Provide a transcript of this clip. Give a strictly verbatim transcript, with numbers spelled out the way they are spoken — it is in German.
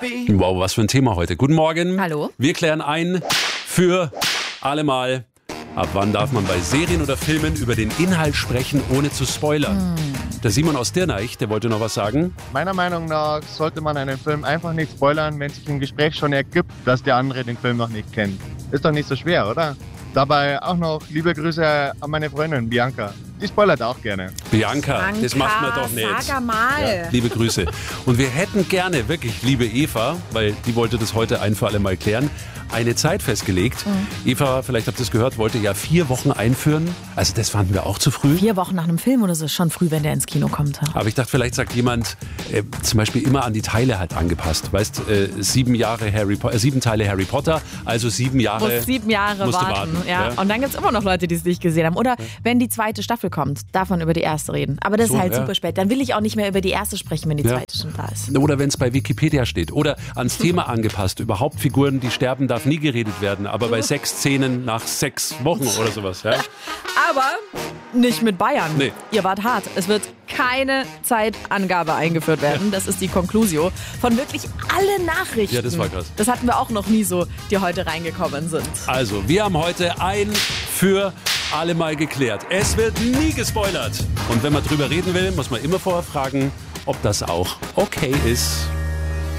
Wow, was für ein Thema heute. Guten Morgen. Hallo. Wir klären ein für alle Mal, ab wann darf man bei Serien oder Filmen über den Inhalt sprechen, ohne zu spoilern. Hm. Der Simon aus Dirnach, der wollte noch was sagen. Meiner Meinung nach sollte man einen Film einfach nicht spoilern, wenn sich im Gespräch schon ergibt, dass der andere den Film noch nicht kennt. Ist doch nicht so schwer, oder? Dabei auch noch liebe Grüße an meine Freundin Bianca. Die spoilert auch gerne. Bianca, Bianca, das macht man doch nicht. Sag mal. Ja, liebe Grüße. Und wir hätten gerne, wirklich, liebe Eva, weil die wollte das heute ein für alle Mal klären, eine Zeit festgelegt. Mhm. Eva, vielleicht habt ihr es gehört, wollte ja vier Wochen einführen. Also das fanden wir auch zu früh. Vier Wochen nach einem Film oder so ist schon früh, wenn der ins Kino kommt. Ja. Aber ich dachte, vielleicht sagt jemand, äh, zum Beispiel immer an die Teile halt angepasst. Weißt, äh, sieben Jahre Harry Po- äh, sieben Teile Harry Potter, also sieben Jahre. Muss sieben Jahre musst du warten. warten. Ja. Ja. Und dann gibt es immer noch Leute, die es nicht gesehen haben. Oder ja. wenn die zweite Staffel kommt, darf man über die erste reden. Aber das So, ist halt ja. super spät. Dann will ich auch nicht mehr über die erste sprechen, wenn die Ja. zweite schon da ist. Oder wenn es bei Wikipedia steht. Oder ans Thema angepasst. Über Hauptfiguren, die sterben, darf nie geredet werden. Aber bei sechs Szenen nach sechs Wochen oder sowas. Ja? Aber nicht mit Bayern. Nee. Ihr wart hart. Es wird keine Zeitangabe eingeführt werden. Das ist die Conclusio von wirklich allen Nachrichten. Ja, das war krass. Das hatten wir auch noch nie so, die heute reingekommen sind. Also, wir haben heute ein für alle Mal geklärt. Es wird nie gespoilert. Und wenn man drüber reden will, muss man immer vorher fragen, ob das auch okay ist.